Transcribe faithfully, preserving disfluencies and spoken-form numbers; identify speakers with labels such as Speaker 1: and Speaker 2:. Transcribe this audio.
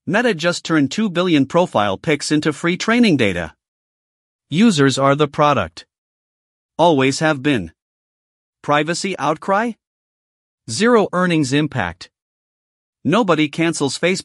Speaker 1: Meta just turned two billion profile pics into free training data. Users are the product. Always have been. Privacy outcry? Zero earnings impact. Nobody cancels Facebook.